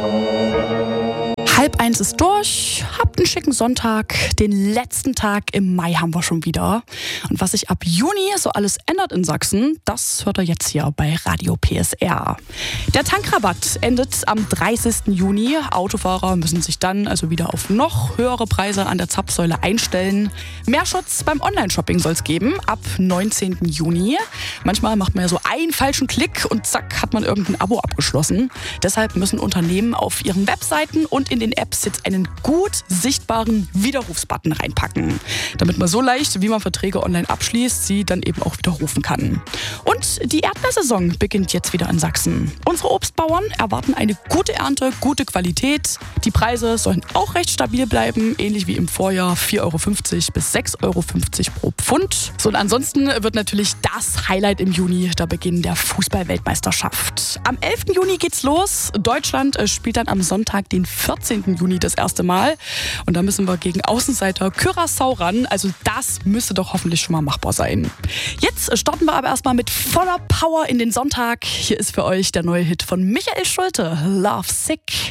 1:30 ist durch, habt einen schicken Sonntag, den letzten Tag im Mai haben wir schon wieder. Und was sich ab Juni so alles ändert in Sachsen, das hört ihr jetzt hier bei Radio PSR. Der Tankrabatt endet am 30. Juni. Autofahrer müssen sich dann also wieder auf noch höhere Preise an der Zapfsäule einstellen. Mehr Schutz beim Online-Shopping soll es geben, ab 19. Juni. Manchmal macht man ja so einen falschen Klick und zack, hat man irgendein Abo abgeschlossen. Deshalb müssen Unternehmen auf ihren Webseiten und in den Apps jetzt einen gut sichtbaren Widerrufsbutton reinpacken, damit man so leicht, wie man Verträge online abschließt, sie dann eben auch widerrufen kann. Und die Erdbeersaison beginnt jetzt wieder in Sachsen. Unsere Obstbauern erwarten eine gute Ernte, gute Qualität. Die Preise sollen auch recht stabil bleiben, ähnlich wie im Vorjahr 4,50 € bis 6,50 € pro Pfund. So, und ansonsten wird natürlich das Highlight im Juni der Beginn der Fußball-Weltmeisterschaft. Am 11. Juni geht's los. Deutschland spielt dann am Sonntag, den 14. Juni das erste Mal. Und da müssen wir gegen Außenseiter Curaçao ran. Also das müsste doch hoffentlich schon mal machbar sein. Jetzt starten wir aber erstmal mit voller Power in den Sonntag. Hier ist für euch der neue Hit von Michael Schulte, Love Sick.